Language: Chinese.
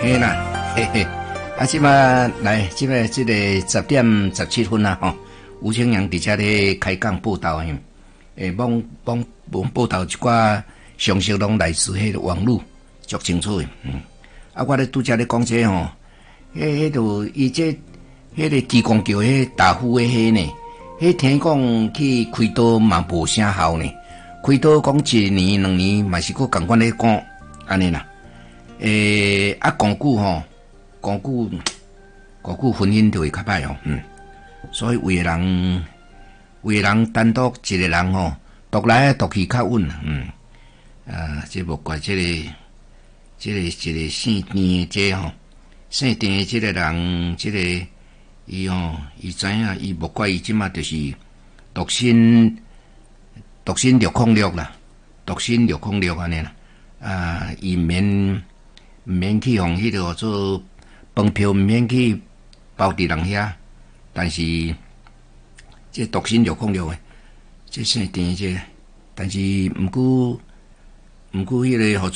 嘿啦，嘿嘿，即马来，即个这个10:17啊，吴清阳伫遮咧开讲报道诶，帮报道一寡详细拢来自迄个网络，足清楚诶，我咧拄则咧讲这迄度伊迄个基公桥迄大夫诶迄呢，迄听讲去开刀嘛无啥效呢，开刀讲1年2年嘛是佫共款咧讲安尼啦。讲久婚姻就会较歹哦，所以有的人单独一个人独来独去较稳，这无怪这个姓丁这姓丁的这个人，这个伊知影，伊无怪伊即马就是独身606啦，独身606安尼啦，伊毋免去用迄个做饭票，毋免去包伫人遐，但是这独身606诶，这姓丁这个，但是毋过迄个